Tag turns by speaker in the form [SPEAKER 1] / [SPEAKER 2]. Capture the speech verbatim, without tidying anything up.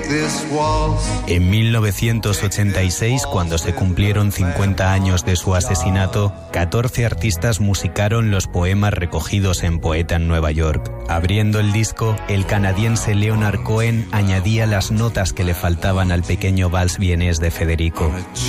[SPEAKER 1] En mil novecientos ochenta y seis, cuando se cumplieron cincuenta años de su asesinato, catorce artistas musicaron los poemas recogidos en Poeta en Nueva York. Abriendo el disco, el canadiense Leonard Cohen añadía las notas que le faltaban al pequeño vals vienés de Federico.